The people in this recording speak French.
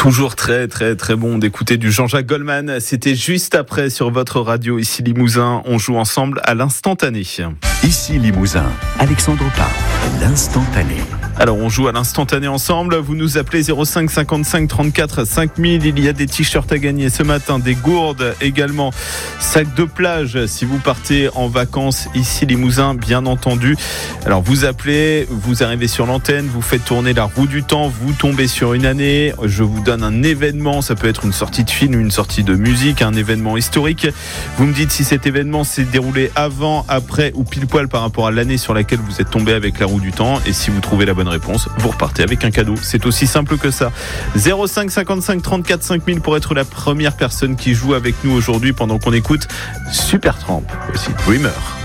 Toujours très très très bon d'écouter du Jean-Jacques Goldman. C'était juste après sur votre radio ici Limousin. On joue ensemble à l'instantané. Ici Limousin, Alexandre Parr, l'instantané. Alors on joue à l'instantané ensemble. Vous nous appelez 05 55 34 5000. Il y a des t-shirts à gagner ce matin, des gourdes également, sacs de plage si vous partez en vacances ici Limousin, bien entendu. Alors vous appelez, vous arrivez sur l'antenne, vous faites tourner la roue du temps, vous tombez sur une année. Je vous donne un événement, ça peut être une sortie de film, une sortie de musique, un événement historique. Vous me dites si cet événement s'est déroulé avant, après ou pile poil par rapport à l'année sur laquelle vous êtes tombé avec la roue du temps. Et si vous trouvez la bonne réponse, vous repartez avec un cadeau. C'est aussi simple que ça. 05 55 34 5000 pour être la première personne qui joue avec nous aujourd'hui pendant qu'on écoute Supertramp, aussi Dreamer.